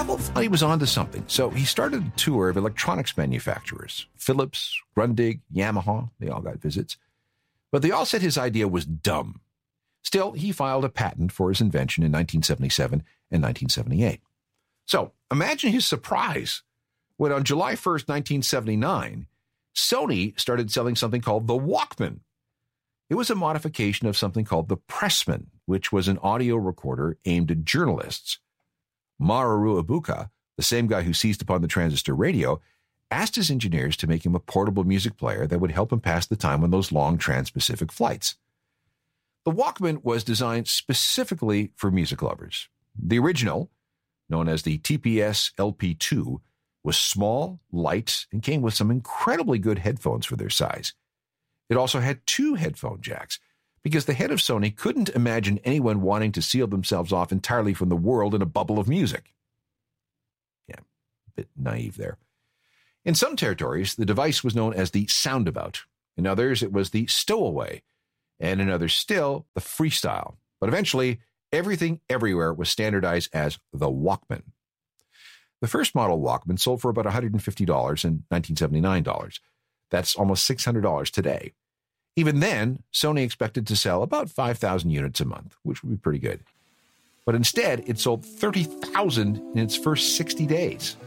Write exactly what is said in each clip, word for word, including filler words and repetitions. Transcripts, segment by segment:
Pavel thought he was onto something, so he started a tour of electronics manufacturers. Philips, Grundig, Yamaha, they all got visits. But they all said his idea was dumb. Still, he filed a patent for his invention in nineteen seventy-seven and nineteen seventy-eight. So imagine his surprise when on July first, nineteen seventy-nine, Sony started selling something called the Walkman. It was a modification of something called the Pressman, which was an audio recorder aimed at journalists. Masaru Ibuka, the same guy who seized upon the transistor radio, asked his engineers to make him a portable music player that would help him pass the time on those long trans-Pacific flights. The Walkman was designed specifically for music lovers. The original, known as the T P S L P two, was small, light, and came with some incredibly good headphones for their size. It also had two headphone jacks, because the head of Sony couldn't imagine anyone wanting to seal themselves off entirely from the world in a bubble of music. Yeah, a bit naive there. In some territories, the device was known as the Soundabout. In others, it was the Stowaway. And in others still, the Freestyle. But eventually, everything everywhere was standardized as the Walkman. The first model Walkman sold for about one hundred fifty dollars in nineteen seventy-nine dollars. That's almost six hundred dollars today. Even then, Sony expected to sell about five thousand units a month, which would be pretty good. But instead, it sold thirty thousand in its first sixty days.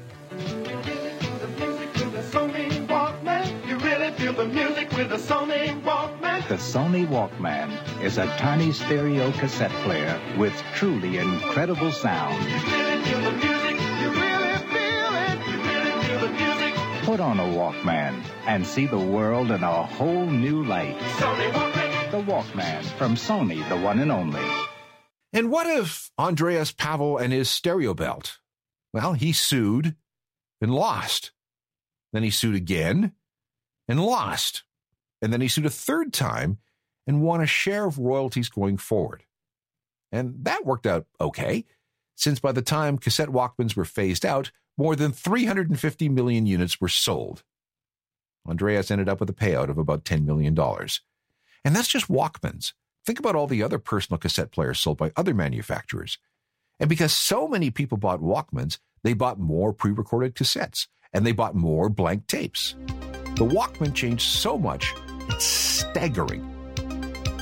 The music with the Sony Walkman. The Sony Walkman is a tiny stereo cassette player with truly incredible sound. You really feel the music, you really feel it. You really feel the music. Put on a Walkman and see the world in a whole new light. Sony Walkman. The Walkman from Sony, the one and only. And what if Andreas Pavel and his stereo belt? Well, he sued and lost. Then he sued again and lost. And then he sued a third time and won a share of royalties going forward. And that worked out okay, since by the time cassette Walkmans were phased out, more than three hundred fifty million units were sold. Andreas ended up with a payout of about ten million dollars. And that's just Walkmans. Think about all the other personal cassette players sold by other manufacturers. And because so many people bought Walkmans, they bought more pre-recorded cassettes, and they bought more blank tapes. The Walkman changed so much, it's staggering.